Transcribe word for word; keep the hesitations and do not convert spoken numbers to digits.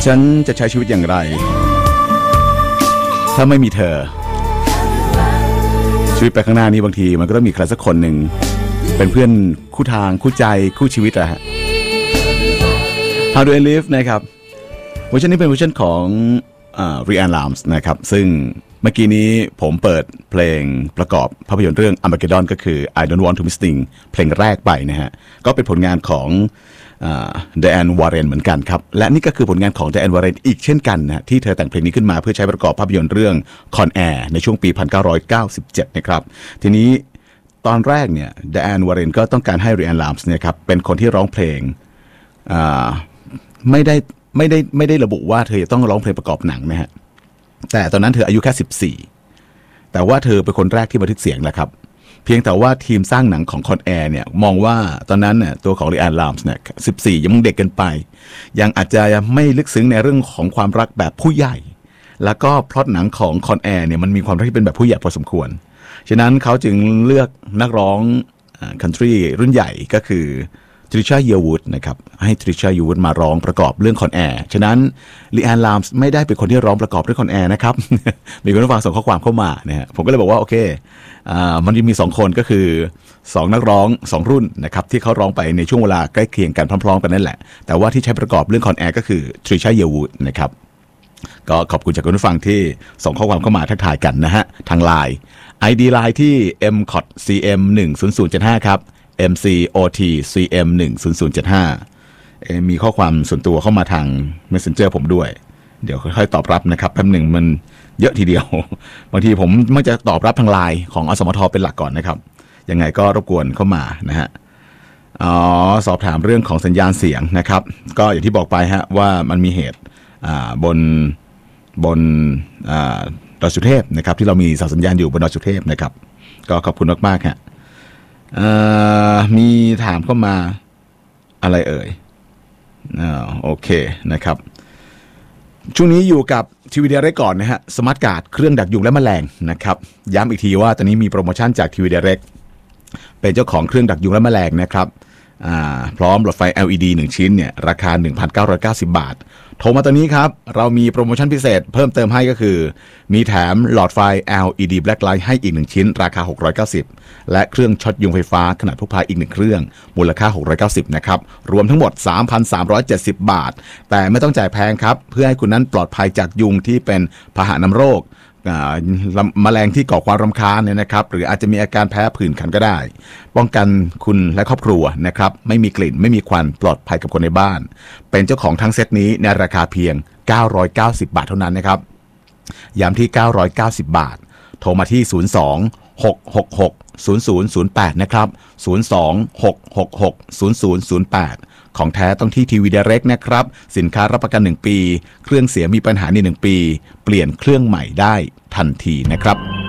ฉันจะใช้ชีวิตอย่างไรถ้าไม่มีเธอชีวิตไปข้างหน้านี้บางทีมันก็ต้องมีใครสักคนหนึ่งเป็นเพื่อนคู่ทางคู่ใจคู่ชีวิตอะฮะ How do I live นะครับเวอร์ชันนี้เป็นเวอร์ชันของอ่า Ryan Lams นะครับซึ่งเมื่อกี้นี้ผมเปิดเพลงประกอบภาพยนตร์เรื่อง Armageddon ก็คือ I Don't Want to Miss Thing เพลงแรกไปนะฮะก็เป็นผลงานของไดแอนวอร์เรนเหมือนกันครับและนี่ก็คือผลงานของไดแอนวอร์เรนอีกเช่นกันนะที่เธอแต่งเพลงนี้ขึ้นมาเพื่อใช้ประกอบภาพยนตร์เรื่อง Con Air ในช่วงปีหนึ่งพันเก้าร้อยเก้าสิบเจ็ดนะครับทีนี้ตอนแรกเนี่ยไดแอนวอร์เรนก็ต้องการให้Ryan Lamsเนี่ยครับเป็นคนที่ร้องเพลงไม่ได้ไม่ได้ไม่ได้ระบุว่าเธอจะต้องร้องเพลงประกอบหนังนะฮะแต่ตอนนั้นเธออายุแค่สิบสี่แต่ว่าเธอเป็นคนแรกที่บันทึกเสียงแหละครับเพียงแต่ว่าทีมสร้างหนังของคอนแอร์เนี่ยมองว่าตอนนั้นเนี่ยตัวของRyan Lamsเนี่ยสิบสี่ยังเด็กเกินไปยังอาจจะไม่ลึกซึ้งในเรื่องของความรักแบบผู้ใหญ่แล้วก็พล็อตหนังของคอนแอร์เนี่ยมันมีความรักที่เป็นแบบผู้ใหญ่พอสมควรฉะนั้นเขาจึงเลือกนักร้องคันทรีรุ่นใหญ่ก็คือทริชาเยลวูดนะครับให้ทริชาเยลวูดมาร้องประกอบเรื่องคอนแอร์ฉะนั้นRyan Lamsไม่ได้เป็นคนที่ร้องประกอบเรื่องคอนแอร์นะครับ มีคนฟังส่งข้อความเข้ามานะฮะผมก็เลยบอกว่าโอเคอ่ามันมีสองคนก็คือสองนักร้องสองรุ่นนะครับที่เขาร้องไปในช่วงเวลาใกล้เคียงกันพร้อมๆกันนั่นแหละแต่ว่าที่ใช้ประกอบเรื่องคอนแอร์ก็คือทริชาเยลวูดนะครับก็ขอบคุณจากคุณผู้ฟังที่ส่งข้อความเข้ามาทักทายกันนะฮะทาง ไลน์ ไอ ดี ไลน์ที่ เอ็ม ซี โอ ที ซี เอ็ม หนึ่ง ศูนย์ ศูนย์ เจ็ด ห้า ครับ เอ็ม ซี โอ ที ซี เอ็ม หนึ่ง ศูนย์ ศูนย์ เจ็ด ห้า มีข้อความส่วนตัวเข้ามาทาง Messenger ผมด้วยเดี๋ยวค่อยๆตอบรับนะครับแป๊บหนึ่งมันเยอะทีเดียวบางทีผมมักจะตอบรับทาง ไลน์ ของอสมทเป็นหลักก่อนนะครับยังไงก็รบกวนเข้ามานะฮะอ๋อสอบถามเรื่องของสัญญาณเสียงนะครับก็อย่างที่บอกไปฮะว่ามันมีเหตุอ่าบนบนอ่าดอยสุเทพนะครับที่เรามีเสาสัญญาณอยู่บนดอยสุเทพนะครับก็ขอบคุณมากๆฮะมีถามเข้ามาอะไรเอ่ยอ่าโอเคนะครับช่วงนี้อยู่กับทีวีเดเรกก่อนนะฮะสมาร์ทการ์ดเครื่องดักยุงและแมลงนะครับย้ำอีกทีว่าตอนนี้มีโปรโมชั่นจากทีวีเดเรกเป็นเจ้าของเครื่องดักยุงและแมลงนะครับอ่าพร้อมหลอดไฟ แอล อี ดี หนึ่งชิ้นเนี่ยราคา หนึ่งพันเก้าร้อยเก้าสิบ บาทโทรมาตอนนี้ครับเรามีโปรโมชั่นพิเศษเพิ่มเติมให้ก็คือมีแถมหลอดไฟ แอล อี ดี Blacklight ให้อีกหนึ่งชิ้นราคาหกร้อยเก้าสิบและเครื่องช็อตยุงไฟฟ้าขนาดพกพาอีกหนึ่งเครื่องมูลค่าหกร้อยเก้าสิบนะครับรวมทั้งหมด สามพันสามร้อยเจ็ดสิบ บาทแต่ไม่ต้องจ่ายแพงครับเพื่อให้คุณนั้นปลอดภัยจากยุงที่เป็นพาหะนำโรคแมลงที่ก่อความรำคาญเนี่ยนะครับหรืออาจจะมีอาการแพ้ผื่นคันก็ได้ป้องกันคุณและครอบครัวนะครับไม่มีกลิ่นไม่มีควันปลอดภัยกับคนในบ้านเป็นเจ้าของทั้งเซตนี้ในราคาเพียงเก้าร้อยเก้าสิบบาทเท่านั้นนะครับย้ำที่เก้าร้อยเก้าสิบบาทโทรมาที่ศูนย์ สอง หก หก หก ศูนย์ ศูนย์ ศูนย์ แปดนะครับศูนย์ สอง หก หก หก ศูนย์ ศูนย์ ศูนย์ แปดของแท้ต้องที่ทีวี Direct นะครับสินค้ารับประกันหนึ่งปีเครื่องเสียมีปัญหาในหนึ่งปีเปลี่ยนเครื่องใหม่ได้ทันทีนะครับ